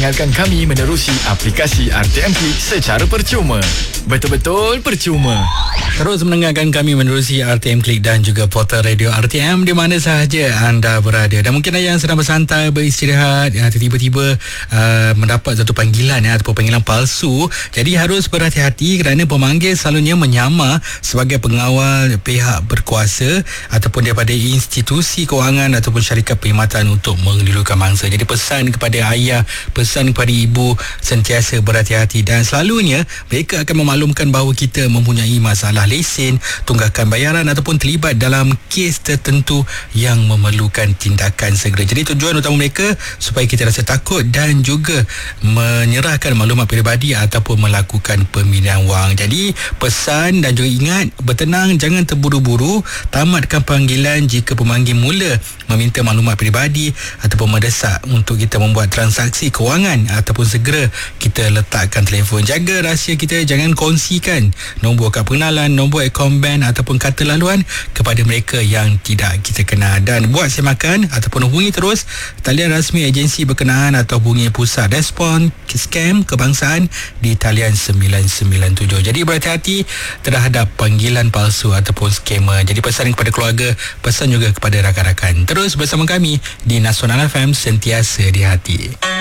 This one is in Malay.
mendengarkan kami menerusi aplikasi RTM Klik secara percuma. Betul-betul percuma. Terus mendengarkan kami menerusi RTM Klik dan juga portal radio RTM di mana sahaja anda berada. Dan mungkin ada yang sedang bersantai, beristirahat, tiba-tiba mendapat satu panggilan ataupun panggilan palsu. Jadi harus berhati-hati kerana pemanggil selalunya menyamar sebagai pengawal pihak berkuasa ataupun daripada institusi kewangan ataupun syarikat perkhidmatan untuk mengelulukan mangsa. Jadi pesan kepada ayah, pesan kepada ibu, sentiasa berhati-hati dan selalunya mereka akan memaklumkan bahawa kita mempunyai masalah lesen, tunggakan bayaran ataupun terlibat dalam kes tertentu yang memerlukan tindakan segera. Jadi tujuan utama mereka supaya kita rasa takut dan juga menyerahkan maklumat peribadi ataupun melakukan pemindahan wang. Jadi pesan dan juga ingat, bertenang, jangan terburu-buru, tamatkan panggilan jika pemanggil mula meminta maklumat peribadi ataupun mendesak untuk kita membuat transaksi kewangan ataupun segera kita letakkan telefon. Jaga rahsia kita, jangan kongsikan nombor kad pengenalan, nombor akaun bank ataupun kata laluan kepada mereka yang tidak kita kenal. Dan buat semakan ataupun hubungi terus talian rasmi agensi berkenaan atau hubungi pusat respon scam kebangsaan di talian 997. Jadi berhati-hati terhadap panggilan palsu ataupun scammer. Jadi pesan kepada keluarga, pesan juga kepada rakan-rakan. Terus bersama kami di Nasional FM, sentiasa di hati.